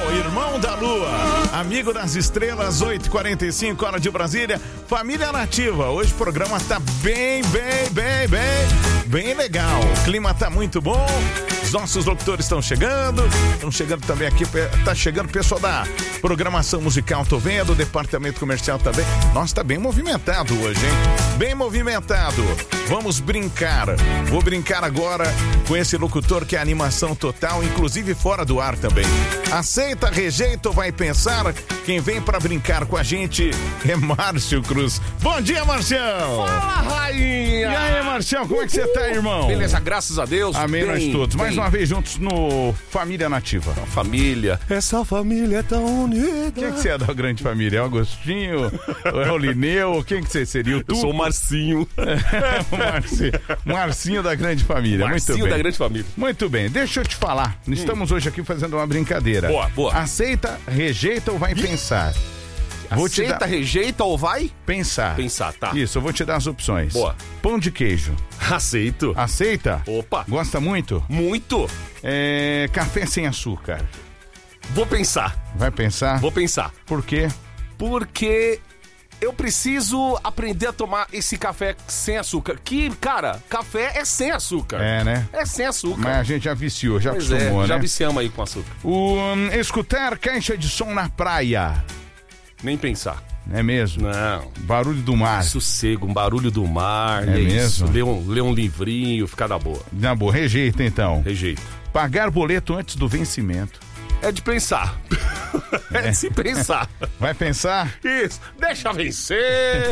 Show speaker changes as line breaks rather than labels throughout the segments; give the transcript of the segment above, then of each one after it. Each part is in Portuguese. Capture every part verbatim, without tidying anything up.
irmão da lua, amigo das estrelas, oito e quarenta e cinco, hora de Brasília. Família Nativa, hoje o programa tá bem, bem, bem, bem, bem legal. O clima tá muito bom, os nossos locutores estão chegando, estão chegando também aqui, tá chegando o pessoal da programação musical, tô vendo, o departamento comercial também. Nossa, tá bem movimentado hoje, hein? Bem movimentado. Vamos brincar. Vou brincar agora com esse locutor que é animação total, inclusive fora do ar também. Aceita, rejeita ou vai pensar? Quem vem pra brincar com a gente é Márcio Cruz. Bom dia, Marcião!
Fala, rainha!
E aí, Marcião, como é que você tá, irmão?
Beleza, graças a Deus.
Amém,
bem,
nós todos.
bem.
Mais uma vez juntos no Família Nativa.
A família. Essa família é tão unida.
Quem que você é da grande família? É o Agostinho? É o Lineu? Quem que você seria? O
Eu sou o Marcinho.
É, o Marcinho. Marcinho da grande família.
Marcinho
Muito bem.
da grande família.
Muito bem, deixa eu te falar. Estamos hum. hoje aqui fazendo uma brincadeira.
Boa, boa.
Aceita, rejeita ou vai pensar?
Vou Aceita, te dar... rejeita ou vai?
Pensar.
Pensar, tá.
Isso, eu vou te dar as opções.
Boa.
Pão de queijo.
Aceito.
Aceita?
Opa.
Gosta muito?
Muito.
É... Café sem açúcar.
Vou pensar.
Vai pensar?
Vou pensar.
Por quê?
Porque eu preciso aprender a tomar esse café sem açúcar. Que, cara, café é sem açúcar.
É, né?
É sem açúcar.
Mas a gente já viciou, já
pois
acostumou,
é,
né?
Já viciamos aí com açúcar.
O, um, escutar caixa de som na praia.
Nem pensar.
É mesmo?
Não.
Barulho do mar.
Sossego, um barulho do mar.
É, é mesmo?
Ler um, ler um livrinho, ficar na boa.
Na boa, rejeita então.
Rejeita.
Pagar boleto antes do vencimento.
É de pensar. É, é de se pensar.
Vai pensar?
Isso. Deixa vencer.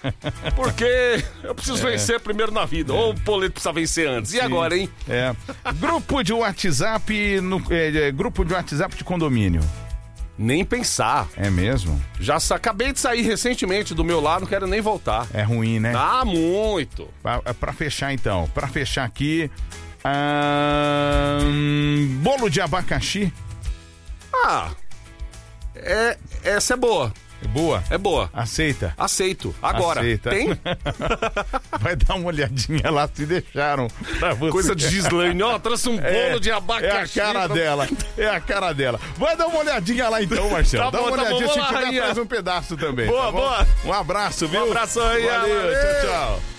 Porque eu preciso é. vencer primeiro na vida. É. Ou o boleto precisa vencer antes.
Sim.
E agora, hein?
É. Grupo de WhatsApp, no, é, grupo de WhatsApp de condomínio.
Nem pensar.
É mesmo?
Já acabei de sair recentemente do meu lado, não quero nem voltar.
É ruim, né?
Ah, muito.
Pra, pra fechar então, pra fechar aqui, hum, bolo de abacaxi.
Ah, é, essa é boa.
É boa?
É boa.
Aceita?
Aceito. Agora,
Aceita.
Tem?
Vai dar uma olhadinha lá se deixaram pra você.
Coisa de Gislaine, ó, trouxe um bolo
é,
de abacaxi.
É a cara pra... dela, é a cara dela. Vai dar uma olhadinha lá então, Marcelo.
Tá
Dá
bom,
uma
tá
olhadinha,
bom,
se
lá,
tiver,
rainha.
traz um pedaço também.
Boa,
tá
boa.
Um abraço, viu?
Um abraço aí.
Valeu,
valeu.
Tchau, tchau.